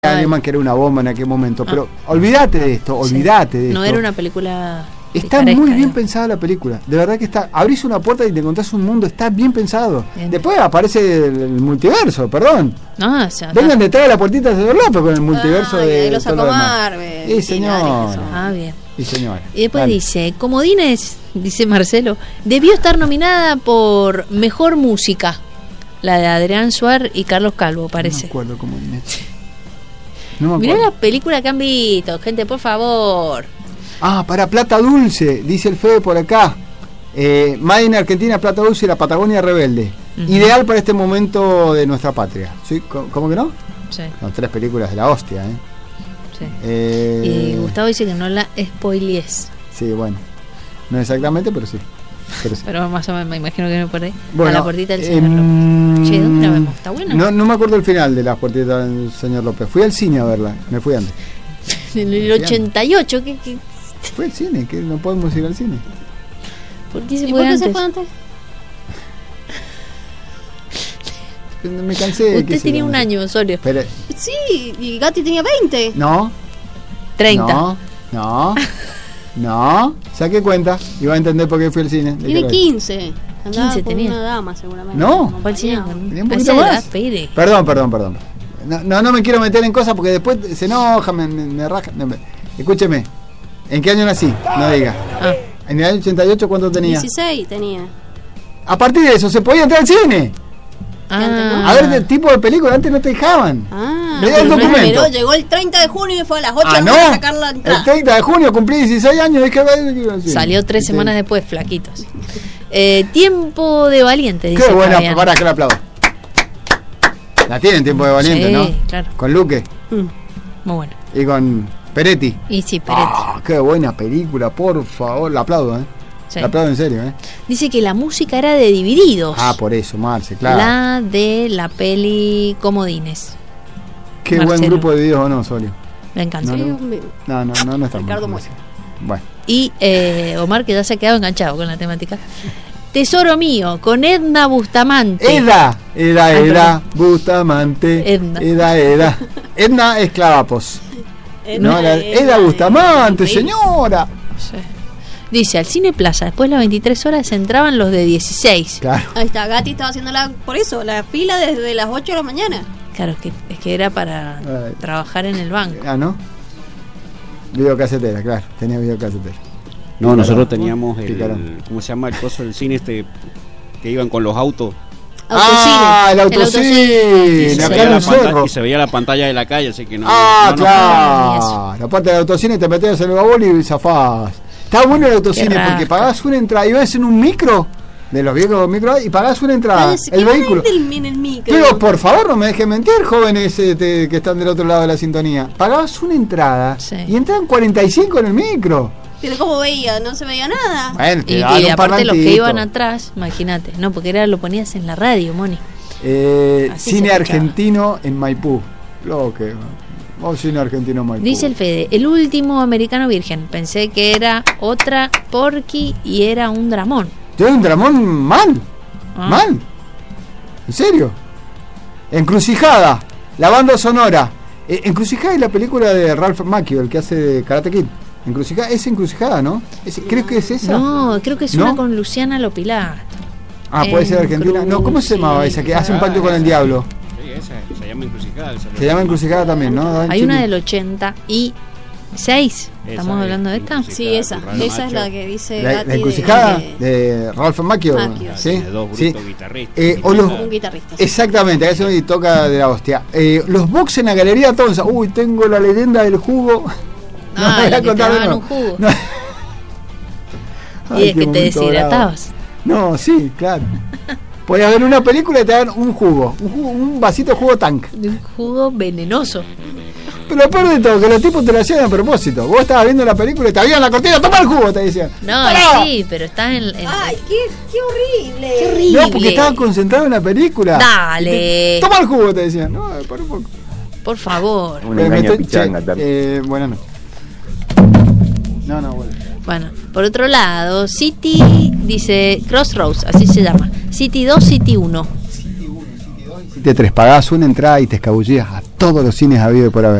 Alemán, que era una bomba en aquel momento, pero olvídate de esto, olvídate de esto. No era una película. Está muy bien pensada la película, de verdad que está. Abrís una puerta y te encontrás un mundo, está bien pensado. Bien. Después aparece el multiverso, perdón. No, vengan detrás de la puertita de señor López con el multiverso de. Los sacó Marvel. Sí, señor. Bien. Sí, señor. Y después dice, comodines, dice Marcelo, debió estar nominada por Mejor Música, la de Adrián Suar y Carlos Calvo, parece. No me acuerdo comodines. Mirá la película que han visto, gente, por favor. Para Plata Dulce, dice el Fede por acá. Made in Argentina, Plata Dulce y la Patagonia Rebelde. Ideal para este momento de nuestra patria. ¿Sí? ¿Cómo que no? Sí. Son 3 películas de la hostia, Sí. Y Gustavo dice que no la spoilees. Sí, bueno. No exactamente, pero sí. Pero más o menos me imagino que no por ahí. Bueno, a la puertita del señor López. Che, ¿dónde la vemos? ¿Está buena? No me acuerdo el final de la puertita del señor López. Fui al cine a verla, me fui antes. En el 88, ¿qué? Fue al cine, que no podemos ir al cine. ¿Por qué se fue antes? Me cansé. Usted tenía un año, Osorio. Pero... Sí, y Gatti tenía 20. No. 30. No. Saqué cuenta y va a entender por qué fui al cine. Tiene 15. Andaba 15 con tenía. una dama, seguramente. No. ¿Cuál cine? Tenía un poquito más. Perdón. No me quiero meter en cosas porque después se enoja, me raja. Escúcheme. ¿En qué año nací? No diga. En el año 88, ¿cuánto tenía? 16 tenía. A partir de eso, ¿se podía entrar al cine? A ver, el tipo de película, antes no te dejaban. El documento. Pero llegó el 30 de junio y fue a las 8 no. para sacar la entrada. El 30 de junio cumplí 16 años. Salió 3 semanas después, flaquitos. Tiempo de Valiente, dice. Qué buena, para que la aplaudo. La tienen Tiempo de Valiente, sí, ¿no? Claro. Con Luque. Muy bueno. Y con Peretti. Y sí, Peretti. Qué buena película, por favor. La aplaudo, Sí. La aplaudo en serio, Dice que la música era de Divididos. Por eso, Marce, claro. La de la peli Comodines. Qué Marcelo. Buen grupo de videos, ¿o no, Osorio? Me encanta. No está Ricardo muy Mossi. Bueno. Y Omar, que ya se ha quedado enganchado con la temática. Tesoro mío, con Edna Bustamante. Edna Bustamante. Edna. Edna es Clavapos. Edna Bustamante, señora. Sí. Dice, al Cine Plaza, después de las 23 horas entraban los de 16. Claro. Ahí está, Gatti estaba haciendo por eso, la fila desde las 8 de la mañana. Claro, es que era para trabajar en el banco. ¿No? Videocasetera, claro, tenía videocasetera. No, nosotros teníamos ¿cómo se llama el coso del cine que iban con los autos? El autocine. Acá en el cerro. Y se veía la pantalla de la calle, así que no. Claro. La parte del autocine te metías en el babón y zafás. Está bueno el autocine porque pagabas una entrada. Ibas en un micro, de los viejos micros, y pagabas una entrada. El vehículo. En el micro. Pero por favor, no me dejen mentir, jóvenes que están del otro lado de la sintonía. Pagabas una entrada y entraban 45 en el micro. Pero ¿cómo veía? No se veía nada. Bueno, y aparte los que iban atrás, imagínate, no, porque lo ponías en la radio, Moni. Cine argentino en Maipú. Cine argentino en Maipú. Dice el Fede, el último americano virgen. Pensé que era otra Porky y era un dramón. ¿Tiene un dramón mal? ¿Mal? ¿En serio? Encrucijada, la banda sonora. Encrucijada es la película de Ralph Macchio, el que hace de Karate Kid. Encrucijada, ¿no? Creo que es esa. No, creo que es una con Luciana Lopilato. Puede ser argentina. No, ¿cómo se llamaba esa? Que hace un pacto con el diablo. Sí, esa se llama Encrucijada. Se llama Encrucijada también, ¿no? Hay una del 86. ¿Estamos hablando de esta? Sí, esa es la que dice Gatti. La Encrucijada de Ralph Macchio. Sí, de dos brutos guitarristas. Un guitarrista. Exactamente, eso y toca de la hostia. Los box en la Galería Tonza. Tengo la leyenda del jugo. No voy a contar un jugo. No. Y es que te deshidratabas. No, sí, claro. Podías ver una película y te dan un jugo, un vasito de jugo tank. De un jugo venenoso. Pero lo peor de todo, que los tipos te lo hacían a propósito. Vos estabas viendo la película y te abrían la cortina, toma el jugo, te decían. No, sí, pero estás en... ¡Ay, qué horrible! ¡Qué horrible! No, porque estaban concentrados en la película. ¡Dale! Toma el jugo, te decían. No, para un poco. Por favor. Una engaña pichanga también. Buenas noches. No, bueno, por otro lado, City, dice Crossroads, así se llama. City 2, City 1. City 1, City 2 y City 3. Pagabas una entrada y te escabullías a todos los cines habidos por haber.